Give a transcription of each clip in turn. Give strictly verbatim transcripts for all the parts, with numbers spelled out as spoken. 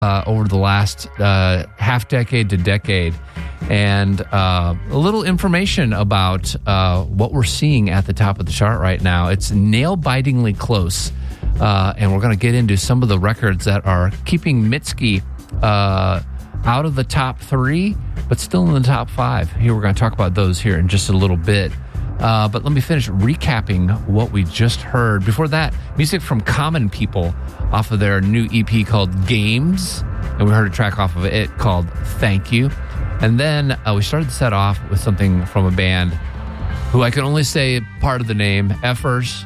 uh, over the last uh, half decade to decade. And uh, a little information about uh, what we're seeing at the top of the chart right now. It's nail-bitingly close. Uh, and we're going to get into some of the records that are keeping Mitski uh, out of the top three, but still in the top five. Here, we're going to talk about those here in just a little bit. Uh, but let me finish recapping what we just heard. Before that, music from Common People off of their new E P called Games. And we heard a track off of it called Thank You. And then uh, we started the set off with something from a band who I can only say part of the name, Effers.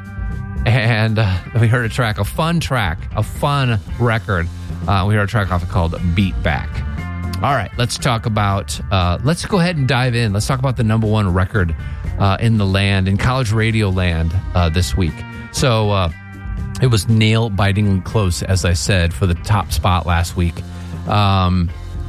And uh, we heard a track, a fun track, a fun record. Uh, we heard a track off it called Beat Back. All right, let's talk about, uh, let's go ahead and dive in. Let's talk about the number one record uh, in the land, in college radio land uh, this week. So uh, it was nail-bitingly close, as I said, for the top spot last week. Um,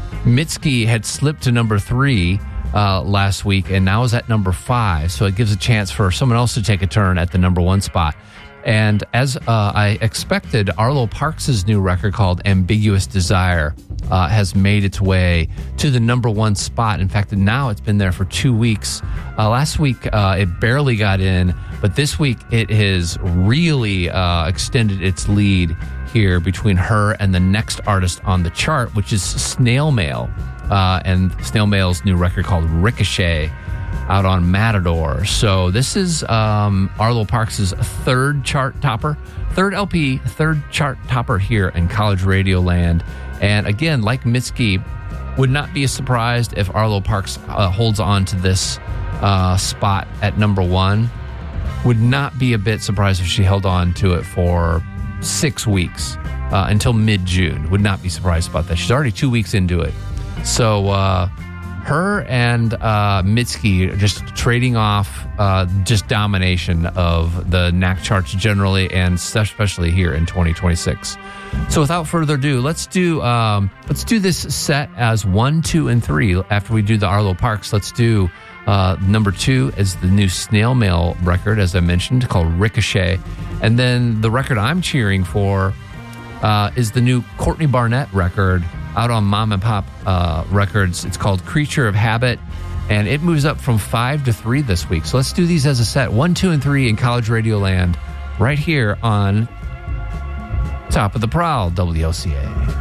Mitski had slipped to number three uh, last week and now is at number five. So it gives a chance for someone else to take a turn at the number one spot. And as uh, I expected, Arlo Parks' new record called Ambiguous Desire uh, has made its way to the number one spot. In fact, now it's been there for two weeks. Uh, last week, uh, it barely got in, but this week it has really uh, extended its lead here between her and the next artist on the chart, which is Snail Mail. Uh, and Snail Mail's new record called Ricochet, out on Matador. So this is um, Arlo Parks' third chart topper, third L P, third chart topper here in college radio land. And again, like Mitski, would not be surprised if Arlo Parks uh, holds on to this uh, spot at number one. Would not be a bit surprised if she held on to it for six weeks uh, until mid-June. Would not be surprised about that. She's already two weeks into it. So, uh, her and uh, Mitski are just trading off uh, just domination of the N A C charts generally, and especially here in twenty twenty-six. So without further ado, let's do um, let's do this set as one, two, and three. After we do the Arlo Parks, let's do uh, number two is the new Snail Mail record, as I mentioned, called Ricochet. And then the record I'm cheering for uh, is the new Courtney Barnett record, out on Mom and Pop uh, Records. It's called Creature of Habit, and it moves up from five to three this week. So let's do these as a set, one, two, and three in college radio land, right here on Top of the Prowl, W O C A.